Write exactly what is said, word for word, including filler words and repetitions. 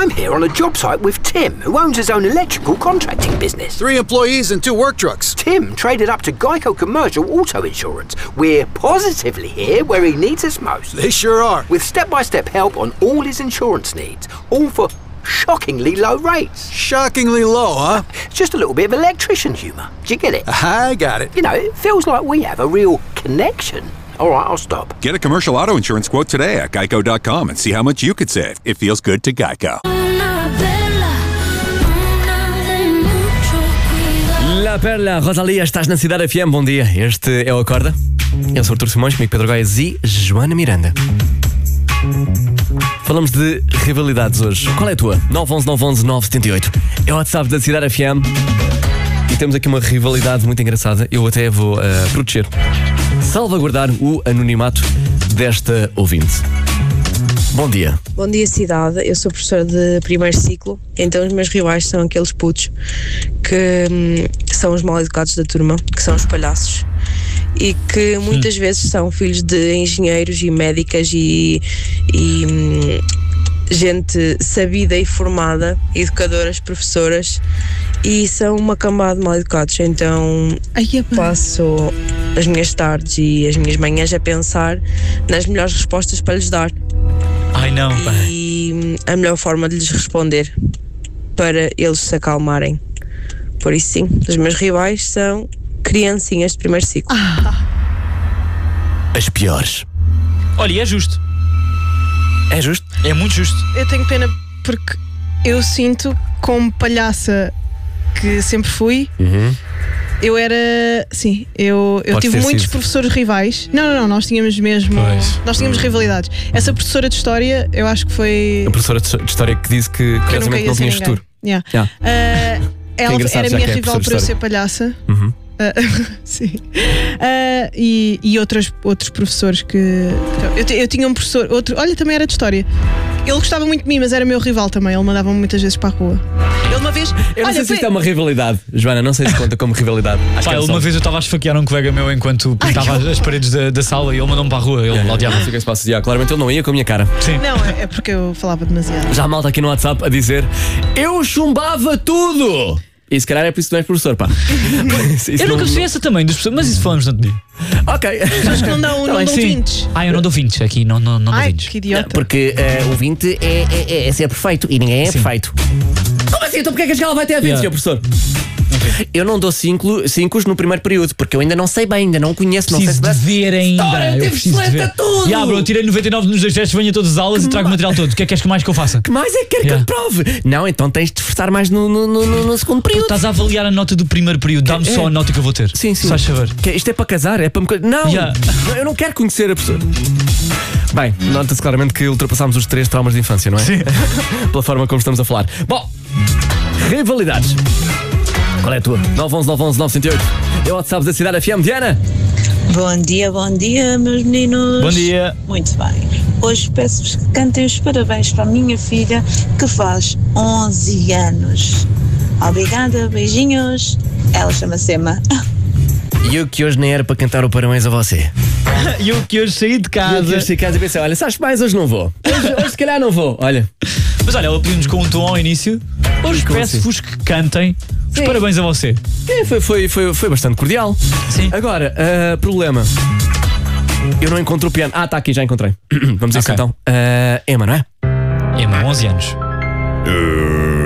I'm here on a job site with Tim, who owns his own electrical contracting business. Three employees and two work trucks. Tim traded up to Geico Commercial Auto Insurance. We're positively here where he needs us most. They sure are. With step-by-step help on all his insurance needs, all for shockingly low rates. Shockingly low, huh? It's just a little bit of electrician humour. Do you get it? I got it. You know, it feels like we have a real connection. All right, I'll stop. Get a commercial auto insurance quote today at geico dot com and see how much you could save. It feels good to Geico. La Perla, Rosalia, estás na Cidade F M, bom dia. Este é o Acorda. Eu sou o Artur Simões, comigo Pedro Góes e Joana Miranda. Falamos de rivalidades hoje. Qual é a tua? nove um um nove um um nove sete oito. É o WhatsApp da Cidade F M. E temos aqui uma rivalidade muito engraçada. Eu até vou uh, proteger, salvaguardar o anonimato desta ouvinte. Bom dia. Bom dia, cidade. Eu sou professora de primeiro ciclo, então os meus rivais são aqueles putos que hum, são os mal educados da turma, que são os palhaços e que muitas hum. vezes são filhos de engenheiros e médicas e, e hum, gente sabida e formada, educadoras, professoras, e são uma cambada de mal educados. Então Ai, passo as minhas tardes e as minhas manhãs a pensar nas melhores respostas para lhes dar. Ai não, e a melhor forma de lhes responder para eles se acalmarem. Por isso sim, os meus rivais são criancinhas de primeiro ciclo. Ah. As piores. Olha, e é justo. É justo? É muito justo. Eu tenho pena porque eu sinto, como palhaça que sempre fui, uhum. eu era, sim, eu, eu tive muitos sido. professores rivais. Não, não, não, nós tínhamos mesmo, pois. nós tínhamos hum. rivalidades. Essa professora de história, eu acho que foi... A professora de história que disse que curiosamente não tinha futuro. Yeah. Yeah. Uh, ela era minha é rival para eu ser palhaça. Uhum. Uh, sim. Uh, e e outros, outros professores que. Eu, eu tinha um professor, outro, olha, também era de história. Ele gostava muito de mim, mas era meu rival também. Ele mandava-me muitas vezes para a rua. Ele uma vez. Eu não olha, sei se foi... isto é uma rivalidade, Joana, não sei se conta como rivalidade. Acho Pá, que uma vez eu estava a esfaquear um colega meu enquanto pintava Ai, as paredes da, da sala e ele mandou-me para a rua. Ele yeah, odiava. Fica esse passo de claramente ele não ia com a minha cara. Sim. Não, é porque eu falava demasiado. Já a malta aqui no WhatsApp a dizer: eu chumbava tudo! E se calhar é por isso que tu és professor, pá. isso, isso eu nunca percebi essa também dos professores, mas isso falamos no outro dia. Ok. Acho que não dão, não dão vintes. Ah, eu não dou vintes aqui, não, não, não dou Ai, vintes. Que idiota. Não, porque uh, o vinte é, é, é ser perfeito e ninguém é Sim. perfeito. Como assim? Então porquê é que a escola vai ter vintes, yeah. senhor professor? Okay. Eu não dou cinco, cinco no primeiro período, porque eu ainda não sei bem, ainda não conheço, não preciso sei se de ver ainda. História, eu preciso de ver tudo. Yeah, bro, eu tirei noventa e nove nos dois testes, venho a todas as aulas que e trago ma... material todo. O que é que és que mais que eu faça? Que mais é que quer yeah. que eu te prove? Não, então tens de te esforçar mais no, no, no, no segundo período. Tu estás a avaliar a nota do primeiro período, dá-me é. só a nota que eu vou ter. Sim, sim. Só saber. Que isto é para casar, é para me. Não! Yeah. Eu não quero conhecer a pessoa. Bem, nota-se claramente que ultrapassámos os três traumas de infância, não é? Sim. Pela forma como estamos a falar. Bom, rivalidades. Qual é a tua? nove um um nove um um nove zero oito. É o WhatsApp da Cidade F M. Diana. Bom dia, bom dia, meus meninos. Bom dia. Muito bem. Hoje peço-vos que cantem os parabéns para a minha filha, que faz onze anos. Obrigada, beijinhos. Ela chama-se Emma. E eu que hoje nem era para cantar o parabéns a você. E eu que hoje saí de casa. Eu que hoje saí de casa e pensei, olha, sabes mais, hoje não vou. Hoje, hoje se calhar não vou, olha. Mas olha, ela pediu-nos com um tom ao início. Hoje peço-vos assim? que cantem os Sim. parabéns a você. É, foi, foi, foi, foi bastante cordial. Sim. Agora, uh, problema. Eu não encontro o piano. Ah, está aqui, já encontrei. Vamos a isso okay. então. Uh, Emma, não é? Emma, onze anos. Uh...